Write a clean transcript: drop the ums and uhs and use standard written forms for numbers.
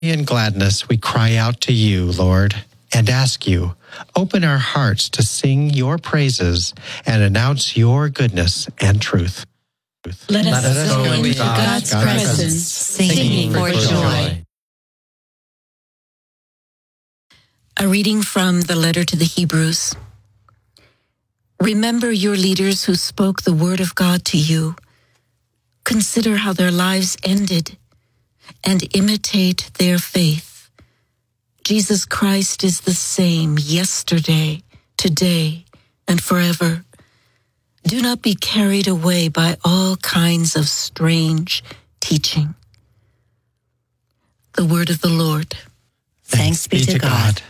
In gladness, we cry out to you, Lord, and ask you, open our hearts to sing your praises and announce your goodness and truth. Let us go into God's presence, singing for joy. A reading from the letter to the Hebrews. Remember your leaders who spoke the word of God to you. Consider how their lives ended and imitate their faith. Jesus Christ is the same yesterday, today, and forever. Do not be carried away by all kinds of strange teaching. The word of the Lord. Thanks be to God.